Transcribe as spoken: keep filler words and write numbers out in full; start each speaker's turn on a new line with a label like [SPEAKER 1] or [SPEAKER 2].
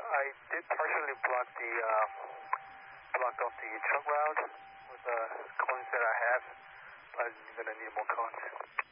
[SPEAKER 1] I did partially block the uh, block off the truck route with the cones that I have, but I'm gonna need more cones.